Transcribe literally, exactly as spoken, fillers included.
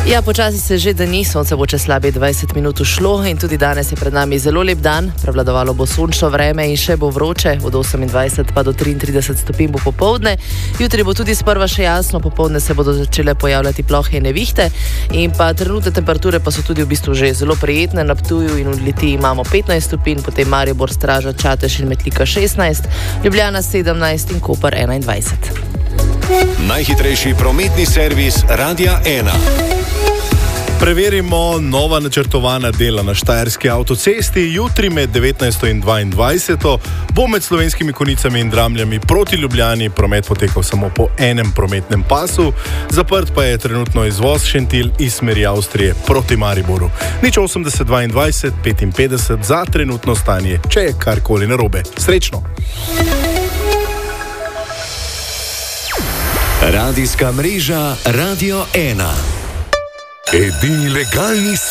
Ja, počasi se že dani, sonce bo čez slabe dvajset minut ušlo in tudi danes je pred nami zelo lep dan. Prevladovalo bo sončno vreme in še bo vroče, od osemindvajset pa do triintrideset stopinj bo popoldne. Jutri bo tudi sprva še jasno, popoldne se bodo začele pojavljati plohe in nevihte in pa trenutne temperature pa so tudi v bistvu že zelo prijetne. Na Ptuju in v Litiji imamo petnajst stopinj, potem Maribor, Straža, Čatež in Metlika šestnajst, Ljubljana sedemnajst in Koper enaindvajset. Najhitrejši prometni servis Radia ena. Preverimo nova načrtovana dela na Štajerski avtocesti. Jutri med devetnajsto in dvaindvajseto bo med Slovenskimi Konjicami in Dramljami proti Ljubljani promet potekal samo po enem prometnem pasu. Zaprt pa je trenutno izvoz Šentilj iz smeri Avstrije proti Mariboru. Nič osemdeset dvaindvajset petinpetdeset za trenutno stanje, če je karkoli narobe. Srečno! Radijska mreža Radio ena. Edini legalni